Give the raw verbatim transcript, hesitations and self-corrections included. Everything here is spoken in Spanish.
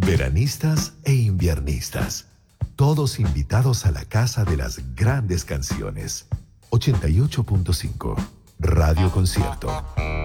Veranistas e inviernistas. Todos invitados a la Casa de las Grandes Canciones. ochenta y ocho punto cinco. Radio Concierto.